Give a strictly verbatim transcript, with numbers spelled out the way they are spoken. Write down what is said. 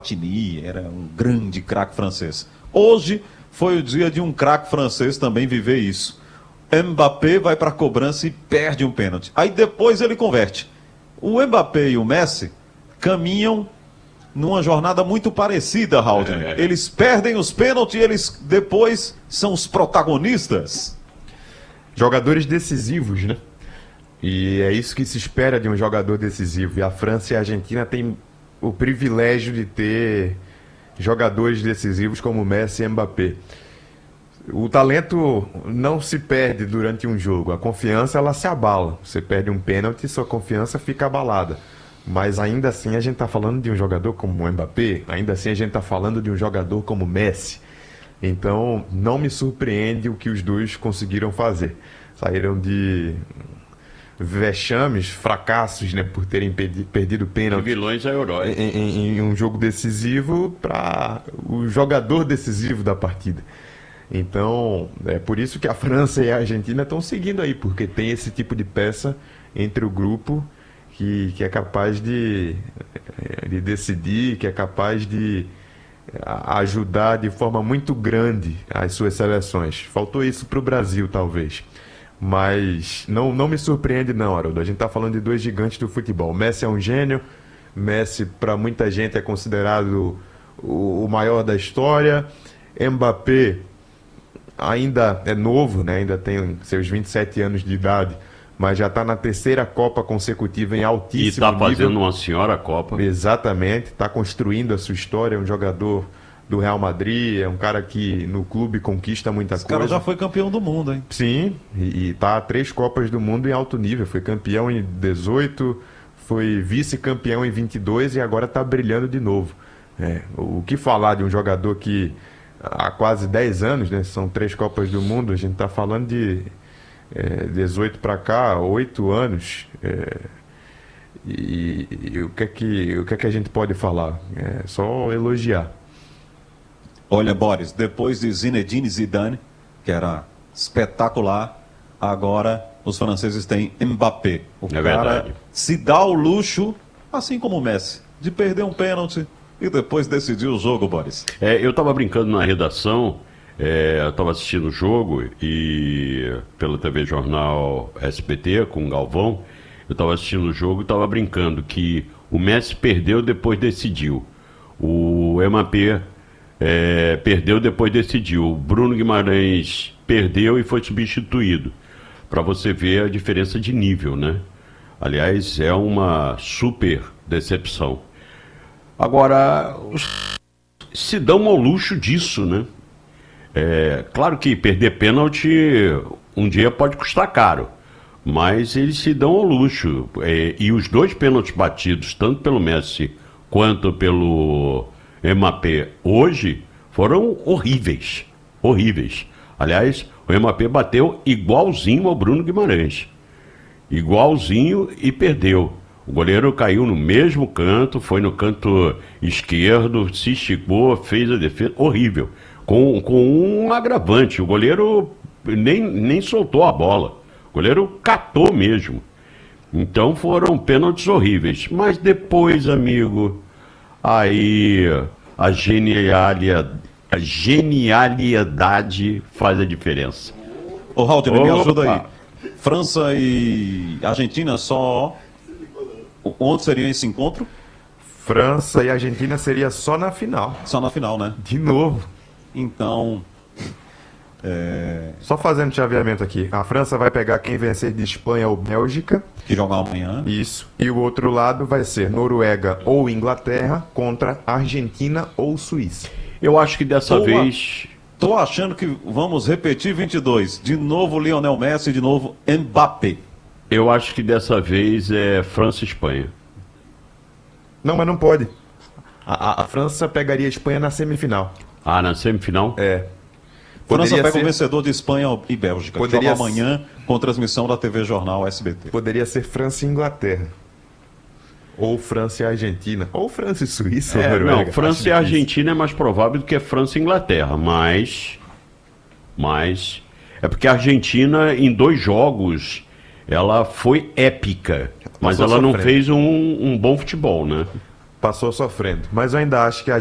Platini era um grande craque francês. Hoje foi o dia de um craque francês também viver isso. Mbappé vai para a cobrança e perde um pênalti. Aí depois ele converte. O Mbappé e o Messi caminham numa jornada muito parecida, Haldner. É. Eles perdem os pênaltis e eles depois são os protagonistas. Jogadores decisivos, né? E é isso que se espera de um jogador decisivo. E a França e a Argentina têm o privilégio de ter jogadores decisivos como Messi e Mbappé. O talento não se perde durante um jogo, a confiança ela se abala. Você perde um pênalti, sua confiança fica abalada. Mas ainda assim a gente está falando de um jogador como o Mbappé, ainda assim a gente está falando de um jogador como Messi. Então não me surpreende o que os dois conseguiram fazer. Saíram de vexames, fracassos, né, por terem perdi, perdido pênalti. De vilões a heróis. Em, em, em um jogo decisivo para o jogador decisivo da partida. Então, é por isso que a França e a Argentina estão seguindo aí, porque tem esse tipo de peça entre o grupo que, que é capaz de, de decidir, que é capaz de ajudar de forma muito grande as suas seleções. Faltou isso para o Brasil, talvez. Mas não, não me surpreende não, Haroldo. A gente está falando de dois gigantes do futebol. Messi é um gênio. Messi, para muita gente, é considerado o, o maior da história. Mbappé ainda é novo, né? Ainda tem seus vinte e sete anos de idade, mas já está na terceira Copa consecutiva em altíssimo nível. E está fazendo uma senhora Copa. Exatamente. Está construindo a sua história. É um jogador do Real Madrid, é um cara que no clube conquista muita Esse coisa. Esse cara já foi campeão do mundo, hein? Sim, e, e tá a três Copas do Mundo em alto nível. Foi campeão em dezoito, foi vice-campeão em vinte e dois e agora tá brilhando de novo. É, o que falar de um jogador que há quase dez anos, né? São três Copas do Mundo, a gente tá falando de é, dezoito para cá, oito anos. É, e, e o, que é que, o que é que a gente pode falar? É só elogiar. Olha, Boris, depois de Zinedine Zidane, que era espetacular, agora os franceses têm Mbappé. O é cara verdade. Se dá o luxo, assim como o Messi, de perder um pênalti e depois decidir o jogo, Boris. É, eu estava brincando na redação, é, eu estava assistindo o jogo e pela T V Jornal S B T com o Galvão, eu estava assistindo o jogo e estava brincando que o Messi perdeu, depois decidiu. O Mbappé É, perdeu, depois decidiu. O Bruno Guimarães perdeu e foi substituído. Para você ver a diferença de nível, né? Aliás, é uma super decepção. Agora, os... se dão ao luxo disso, né? É, claro que perder pênalti um dia pode custar caro, mas eles se dão ao luxo. É, e os dois pênaltis batidos, tanto pelo Messi quanto pelo Mbappé hoje, foram horríveis, horríveis. Aliás, o Mbappé bateu igualzinho ao Bruno Guimarães, igualzinho, e perdeu. O goleiro caiu no mesmo canto, foi no canto esquerdo, se esticou, fez a defesa, horrível, com, com um agravante, o goleiro nem, nem soltou a bola, o goleiro catou mesmo. Então foram pênaltis horríveis, mas depois, amigo, aí a genialidade, a genialidade faz a diferença. Ô, Haldner, me ajuda aí. França e Argentina só... Onde seria esse encontro? França e Argentina seria só na final. Só na final, né? De novo. Então... É... Só fazendo chaveamento aqui. A França vai pegar quem vencer de Espanha ou Bélgica. Que jogar amanhã. Isso. E o outro lado vai ser Noruega ou Inglaterra contra Argentina ou Suíça. Eu acho que dessa tô vez... A... Tô achando que vamos repetir vinte e dois. De novo Lionel Messi, de novo Mbappé. Eu acho que dessa vez é França e Espanha. Não, mas não pode. A, a, a França pegaria a Espanha na semifinal. Ah, na semifinal? É. França pega ser... o vencedor de Espanha e Bélgica. Poderia... Joga amanhã com transmissão da T V Jornal S B T. Poderia ser França e Inglaterra. Ou França e Argentina. Ou França e Suíça. É, ou não, França e Argentina é mais provável do que França e Inglaterra. Mas... Mas... É porque a Argentina, em dois jogos, ela foi épica. Mas ela não fez um, um bom futebol, né? passou sofrendo. Mas eu ainda acho que a